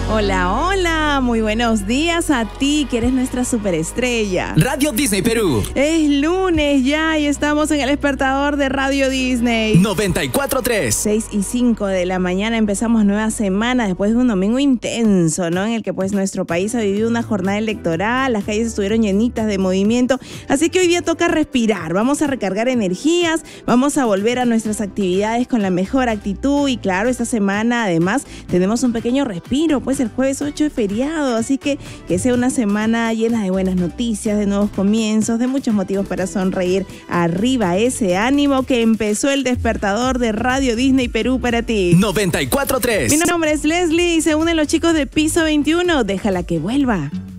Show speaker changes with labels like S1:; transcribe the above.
S1: Hola, hola, muy buenos días a ti que eres nuestra superestrella.
S2: Radio Disney Perú.
S1: Es lunes ya y estamos en el despertador de Radio Disney.
S2: 94.3.
S1: 6:05 de la mañana empezamos nueva semana después de un domingo intenso, ¿no? En el que pues nuestro país ha vivido una jornada electoral, las calles estuvieron llenitas de movimiento, así que hoy día toca respirar, vamos a recargar energías, vamos a volver a nuestras actividades con la mejor actitud y claro, esta semana además tenemos un pequeño respiro, pues el jueves 8 es feriado, así que sea una semana llena de buenas noticias, de nuevos comienzos, de muchos motivos para sonreír. Arriba ese ánimo que empezó el despertador de Radio Disney Perú para ti.
S2: 94.3.
S1: Mi nombre es Leslie y se unen los chicos de Piso 21. Déjala que vuelva.